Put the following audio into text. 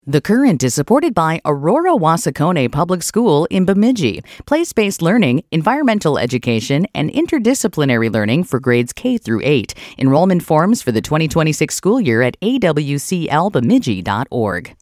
The Current is supported by Aurora Wasakone Public School in Bemidji. Place-based learning, environmental education, and interdisciplinary learning for grades K through 8. Enrollment forms for the 2026 school year at awclbemidji.org.